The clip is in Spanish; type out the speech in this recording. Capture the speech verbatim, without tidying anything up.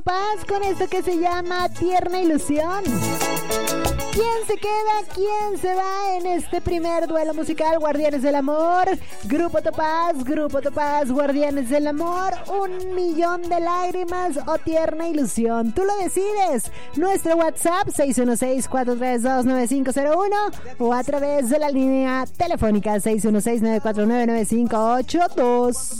Paz con esto que se llama Tierna Ilusión. ¿Quién se queda? ¿Quién se va en este primer duelo musical? Guardianes del Amor, Grupo Topaz, Grupo Topaz, Guardianes del Amor, Un Millón de Lágrimas o Tierna Ilusión. Tú lo decides. Nuestro WhatsApp seis uno seis, cuatro tres dos, nueve cinco cero uno o a través de la línea telefónica seis uno seis, nueve cuatro nueve, nueve cinco ocho dos.